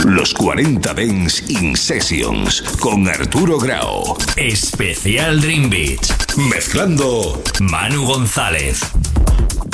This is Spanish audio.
Los 40 Dance in Sessions con Arturo Grau. Especial Dream Beat. Mezclando Manu González.